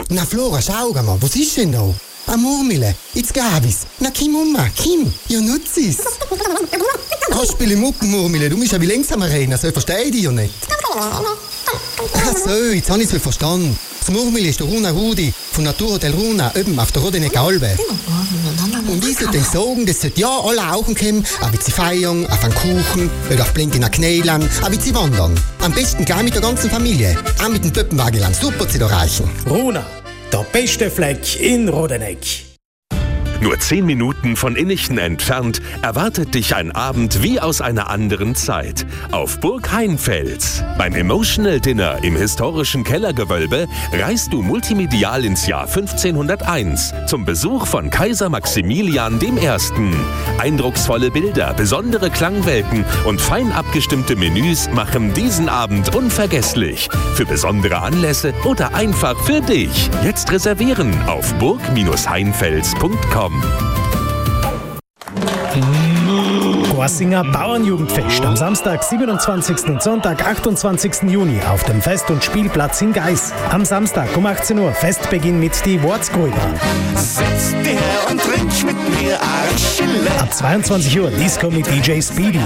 Na Flora, schau mal, was ist denn da? Eine Murmel, jetzt Gavis. Na Kim, Mama, Kim, ja nutz es. Kasperli Muckenmurmel, du bist ja wie langsam reden, so verstehe ich dich ja nicht. Ach so, jetzt habe ich es verstanden. Das Murmel ist der Runa Rudi von Naturhotel Runa, oben auf der Rodenecker Albe. Und ich sollte sagen, das sollte ja alle auch kommen, auch wie sie feiern, auf einen Kuchen, oder auf blinkenden Knälen, auch wie sie wandern. Am besten gleich mit der ganzen Familie, auch mit dem Pöppenwageland, super zu erreichen. Runa, der beste Fleck in Rodeneck. Nur 10 Minuten von Innichten entfernt erwartet dich ein Abend wie aus einer anderen Zeit. Auf Burg Heinfels. Beim Emotional Dinner im historischen Kellergewölbe reist du multimedial ins Jahr 1501 zum Besuch von Kaiser Maximilian I. Eindrucksvolle Bilder, besondere Klangwelten und fein abgestimmte Menüs machen diesen Abend unvergesslich. Für besondere Anlässe oder einfach für dich. Jetzt reservieren auf burg-heinfels.com. Goassinger Bauernjugendfest am Samstag, 27. und Sonntag, 28. Juni auf dem Fest- und Spielplatz in Geis. Am Samstag um 18 Uhr Festbeginn mit die Wortsgrüber. Setz dich her und trink mit mir Arschele. Ab 22 Uhr Disco mit DJ Speedy.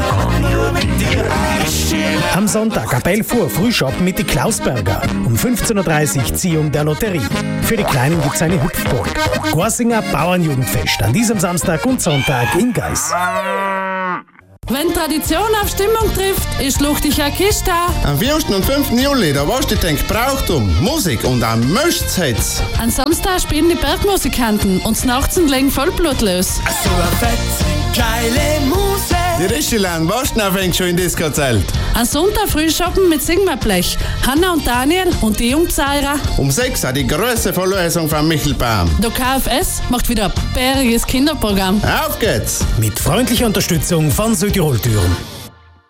Am Sonntag ab 11 Uhr Frühschoppen mit die Klausberger. Um 15.30 Uhr Ziehung der Lotterie. Für die Kleinen gibt's eine Hüpfburg. Goassinger Bauernjugendfest an diesem Samstag und Sonntag in Geis. Wenn Tradition auf Stimmung trifft, ist Luchtiger Kiste. Am 4. und 5. Juli, da warst du denkt Brauchtum, Musik und am Möchtshits. Am Samstag spielen die Bergmusikanten und s Nachts legen Vollblut los. So eine fette, geile Musik. Die Rischelern, warst du fängt schon in Disco-Zelt. Am Sonntag Frühschoppen mit Sigmarblech. Hanna und Daniel und die Jungzeirer. Um 6 Uhr die große Verlosung von Michel Baum. Der KFS macht wieder ein bäriges Kinderprogramm. Auf geht's! Mit freundlicher Unterstützung von Südtirol Türen.